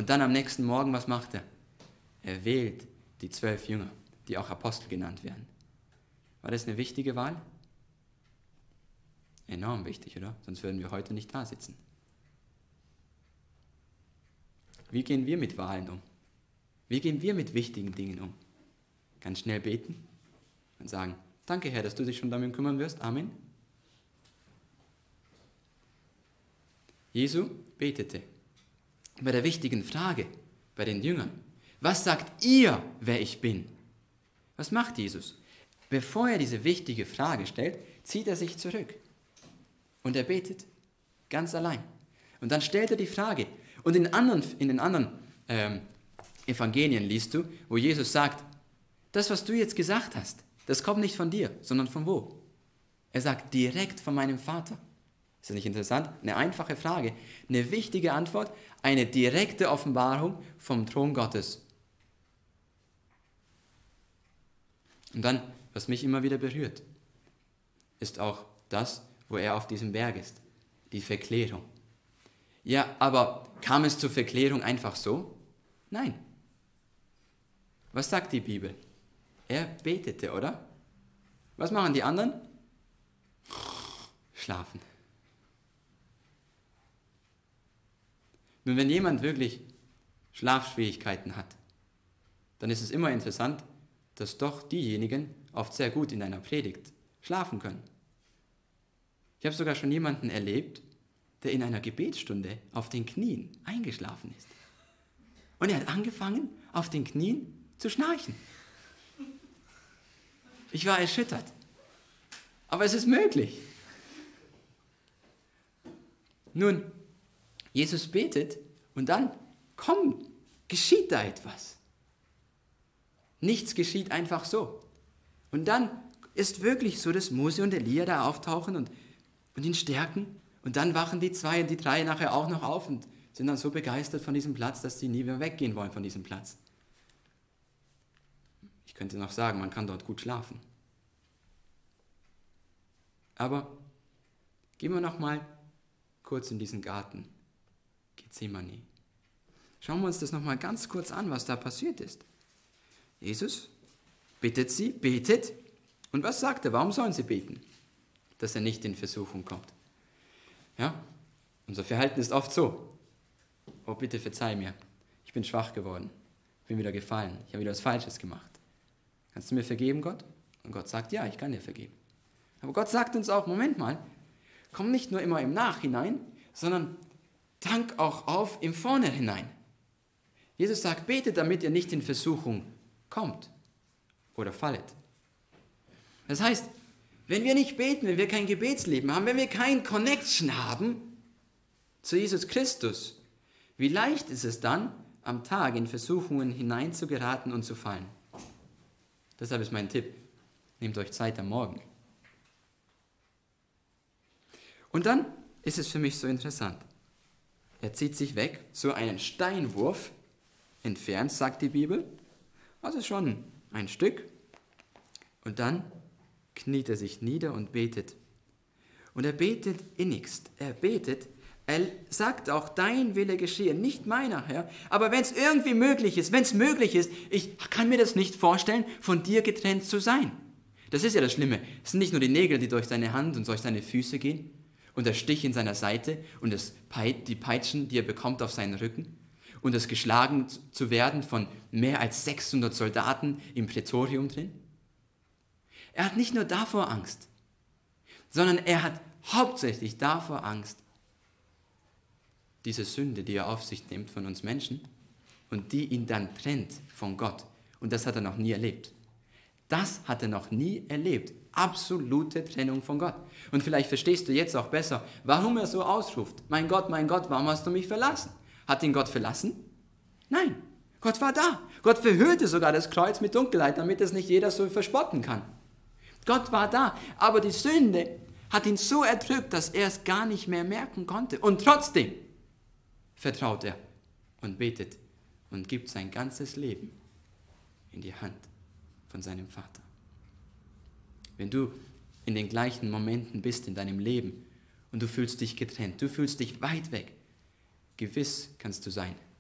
Und dann am nächsten Morgen, was macht er? Er wählt die 12 Jünger, die auch Apostel genannt werden. War das eine wichtige Wahl? Enorm wichtig, oder? Sonst würden wir heute nicht da sitzen. Wie gehen wir mit Wahlen um? Wie gehen wir mit wichtigen Dingen um? Ganz schnell beten und sagen, danke Herr, dass du dich schon damit kümmern wirst. Amen. Jesu betete bei der wichtigen Frage bei den Jüngern. Was sagt ihr, wer ich bin? Was macht Jesus? Bevor er diese wichtige Frage stellt, zieht er sich zurück. Und er betet ganz allein. Und dann stellt er die Frage. Und in den anderen Evangelien liest du, wo Jesus sagt, das, was du jetzt gesagt hast, das kommt nicht von dir, sondern von wo? Er sagt, direkt von meinem Vater. Ist das nicht interessant? Eine einfache Frage, eine wichtige Antwort, eine direkte Offenbarung vom Thron Gottes. Und dann, was mich immer wieder berührt, ist auch das, wo er auf diesem Berg ist, die Verklärung. Ja, aber kam es zur Verklärung einfach so? Nein. Was sagt die Bibel? Er betete, oder? Was machen die anderen? Schlafen. Nun, wenn jemand wirklich Schlafschwierigkeiten hat, dann ist es immer interessant, dass doch diejenigen oft sehr gut in einer Predigt schlafen können. Ich habe sogar schon jemanden erlebt, der in einer Gebetsstunde auf den Knien eingeschlafen ist. Und er hat angefangen, auf den Knien zu schnarchen. Ich war erschüttert. Aber es ist möglich. Nun, Jesus betet und dann geschieht da etwas. Nichts geschieht einfach so. Und dann ist wirklich so, dass Mose und Elia da auftauchen und ihn stärken. Und dann wachen die 2 und die 3 nachher auch noch auf und sind dann so begeistert von diesem Platz, dass sie nie mehr weggehen wollen von diesem Platz. Ich könnte noch sagen, man kann dort gut schlafen. Aber gehen wir noch mal kurz in diesen Garten Gethsemane. Schauen wir uns das noch mal ganz kurz an, was da passiert ist. Jesus bittet sie, betet. Und was sagt er? Warum sollen sie beten? Dass er nicht in Versuchung kommt. Ja, unser Verhalten ist oft so. Oh, bitte verzeih mir. Ich bin schwach geworden. Ich bin wieder gefallen. Ich habe wieder was Falsches gemacht. Kannst du mir vergeben, Gott? Und Gott sagt, ja, ich kann dir vergeben. Aber Gott sagt uns auch, Moment mal, komm nicht nur immer im Nachhinein, sondern tank auch auf im Vornherein. Jesus sagt, betet, damit ihr nicht in Versuchung kommt oder fallet. Das heißt, wenn wir nicht beten, wenn wir kein Gebetsleben haben, wenn wir kein Connection haben zu Jesus Christus, wie leicht ist es dann, am Tag in Versuchungen hineinzugeraten und zu fallen? Deshalb ist mein Tipp, nehmt euch Zeit am Morgen. Und dann ist es für mich so interessant. Er zieht sich weg, so einen Steinwurf entfernt, sagt die Bibel. Also schon ein Stück. Und dann kniet er sich nieder und betet. Und er betet innigst. Er sagt auch, dein Wille geschehe, nicht meiner, Herr. Aber wenn es irgendwie möglich ist, wenn es möglich ist, ich kann mir das nicht vorstellen, von dir getrennt zu sein. Das ist ja das Schlimme. Es sind nicht nur die Nägel, die durch seine Hand und durch seine Füße gehen und der Stich in seiner Seite und die Peitschen, die er bekommt auf seinen Rücken und das geschlagen zu werden von mehr als 600 Soldaten im Prätorium drin. Er hat nicht nur davor Angst, sondern er hat hauptsächlich davor Angst, diese Sünde, die er auf sich nimmt von uns Menschen und die ihn dann trennt von Gott. Und das hat er noch nie erlebt. Das hat er noch nie erlebt. Absolute Trennung von Gott. Und vielleicht verstehst du jetzt auch besser, warum er so ausruft. Mein Gott, warum hast du mich verlassen? Hat ihn Gott verlassen? Nein, Gott war da. Gott verhüllte sogar das Kreuz mit Dunkelheit, damit es nicht jeder so verspotten kann. Gott war da, aber die Sünde hat ihn so erdrückt, dass er es gar nicht mehr merken konnte. Und trotzdem vertraut er und betet und gibt sein ganzes Leben in die Hand von seinem Vater. Wenn du in den gleichen Momenten bist in deinem Leben und du fühlst dich getrennt, du fühlst dich weit weg, gewiss kannst du sein,